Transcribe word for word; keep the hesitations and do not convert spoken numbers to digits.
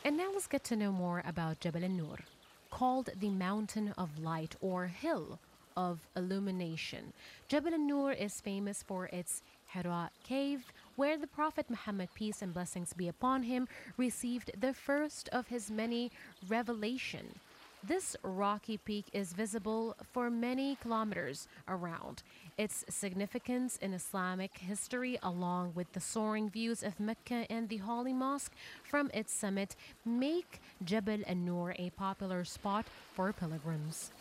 And now let's get to know more about Jabal al-Nur, called the Mountain of Light or Hill of Illumination. Jabal al-Nur is famous for its Hira cave, where the Prophet Muhammad, peace and blessings be upon him, received the first of his many revelation. This rocky peak is visible for many kilometers around. Its significance in Islamic history, along with the soaring views of Mecca and the Holy Mosque from its summit, make Jabal an-Nur a popular spot for pilgrims.